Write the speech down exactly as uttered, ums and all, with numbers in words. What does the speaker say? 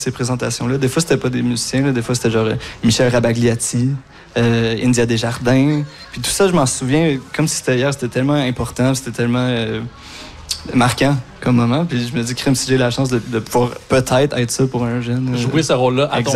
ces présentations-là. Des fois, c'était pas des musiciens, là. Des fois, c'était genre euh, Michel Rabagliati, euh, India Desjardins. Puis tout ça, je m'en souviens comme si c'était hier. C'était tellement important, c'était tellement euh, marquant comme moment. Puis je me dis, crème, si j'ai la chance de, de pouvoir peut-être être ça pour un jeune. Euh, Jouer ce rôle-là à ton